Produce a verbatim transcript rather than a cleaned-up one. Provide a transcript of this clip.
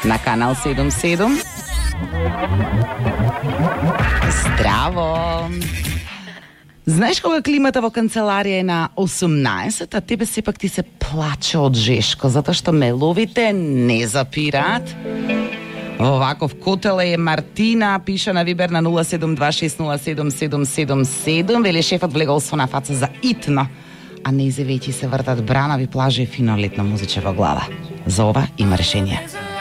на канал седум седум. Здраво! Знаеш кога климата во канцеларија е на осумнаесет, а тебе сепак ти се плаче од жешко, затоа што меловите не запираат? Во ваков котел е Мартина, пиша на Вибер на нула седум два шест нула седум седум седум седум, вели шефот влегол со на фаца за итно, а незе веќе се вртат бранави плажи и фино летно музиче во глава. За ова има решение.